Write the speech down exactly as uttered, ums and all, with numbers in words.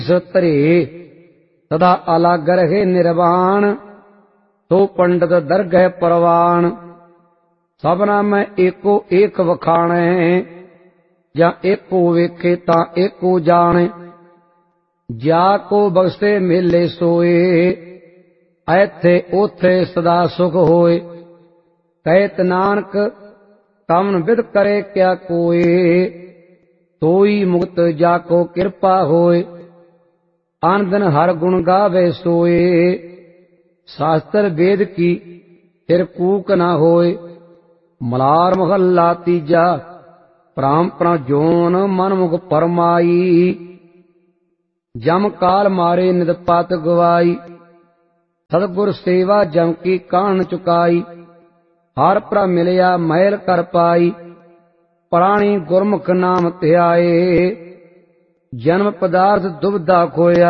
ਧਰੇ ਸਦਾ ਅਲਗ ਰਹੇ ਨਿਰਵਾਣ ਸੋ ਪੰਡਤ ਦਰਗਹਿ ਪਰਵਾਨ ਸਭਨਾ ਮੈਂ ਏਕੋ ਏਕ ਵਖਾਣੈ ਜਾਂ ਏਕੋ ਵੇਖੇ ਤਾਂ ਏਕੋ ਜਾਣੈ ਜਾ ਕੋ ਬਖਸ਼ੇ ਮੇਲੇ ਸੋਏ ਐਥੇ ਓਥੇ ਸਦਾ ਸੁਖ ਹੋਏ ਕਹਿਤ ਨਾਨਕ ਕਵਨ ਵਿਦ ਕਰੇ ਕਿਆ ਕੋਏ ਸੋਈ ਮੁਕਤ ਜਾ ਕੋ ਕਿਰਪਾ ਹੋਏ ਆਨ ਦਿਨ ਹਰ ਗੁਣ ਗਾਵੇ ਸੋਏ ਸ਼ਾਸਤਰ ਵੇਦ ਕੀ ਫਿਰ ਕੂਕ ਨਾ ਹੋਏ ਮਲਾਰ ਮਹੱਲਾ ਤੀਜਾ ਪ੍ਰਾਮ ਪ੍ਰਾ ਜੋਨ ਮਨਮੁਖ ਪਰਮਾਈ ਜਮ ਕਾਲ ਮਾਰੇ ਨਿਤ ਪਤ ਗਵਾਈ ਸਤਿਗੁਰ ਸੇਵਾ ਜਮ ਕੀ ਕਾਣ ਚੁਕਾਈ ਹਰ ਪ੍ਰਾ ਮਿਲਿਆ ਮਹਿਲ ਕਰ ਪਾਈ ਪ੍ਰਾਣੀ ਗੁਰਮੁਖ ਨਾਮ ਧਿਆਏ ਜਨਮ ਪਦਾਰਥ ਦੁਬਦਾ ਖੋਇਆ